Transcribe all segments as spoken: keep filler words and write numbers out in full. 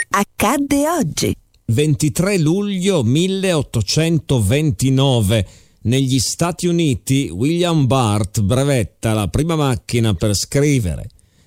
accadde oggi. ventitré luglio milleottocentoventinove. Negli Stati Uniti William Bart brevetta la prima macchina per scrivere.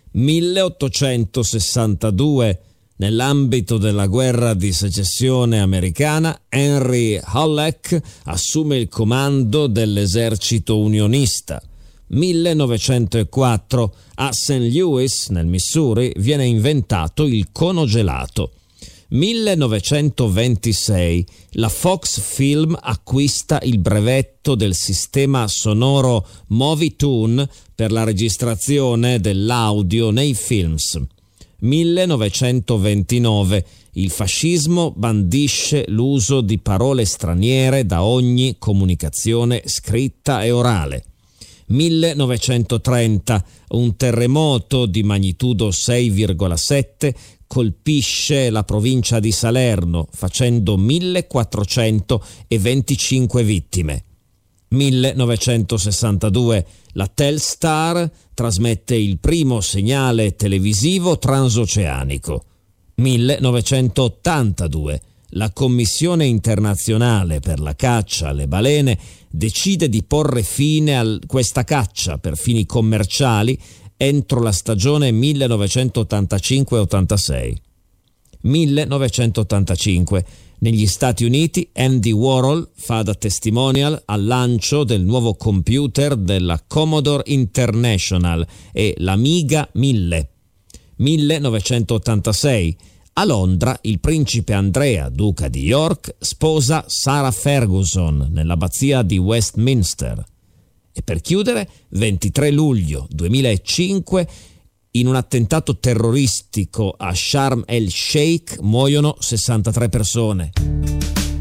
milleottocentosessantadue. Nell'ambito della guerra di secessione americana, Henry Halleck assume il comando dell'esercito unionista. millenovecentoquattro. A Saint Louis, nel Missouri, viene inventato il cono gelato. millenovecentoventisei. La Fox Film acquista il brevetto del sistema sonoro Movitune per la registrazione dell'audio nei films. millenovecentoventinove. Il fascismo bandisce l'uso di parole straniere da ogni comunicazione scritta e orale. millenovecentotrenta. Un terremoto di magnitudo sei virgola sette colpisce la provincia di Salerno, facendo millequattrocentoventicinque vittime. millenovecentosessantadue. La Telstar trasmette il primo segnale televisivo transoceanico. millenovecentottantadue. La Commissione internazionale per la caccia alle balene decide di porre fine a questa caccia per fini commerciali entro la stagione millenovecentottantacinque ottantasei. millenovecentottantacinque. Negli Stati Uniti Andy Warhol fa da testimonial al lancio del nuovo computer della Commodore International e l'Amiga mille. millenovecentottantasei. A Londra il principe Andrea, duca di York, sposa Sarah Ferguson nell'abbazia di Westminster. E per chiudere, ventitré luglio duemilacinque, in un attentato terroristico a Sharm el Sheikh muoiono sessantatré persone.